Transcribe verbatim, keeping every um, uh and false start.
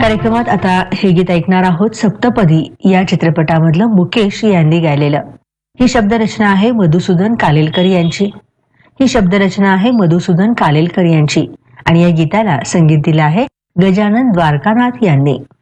कार्यक्रमात आता हे गीत ऐकणार आहोत सप्तपदी या चित्रपटामधलं मुकेश यांनी गायलेलं. ही शब्दरचना आहे मधुसूदन कालेलकर यांची. ही शब्दरचना आहे मधुसूदन कालेलकर यांची आणि या गीताला संगीत दिलं आहे गजानन द्वारकानाथ यांनी.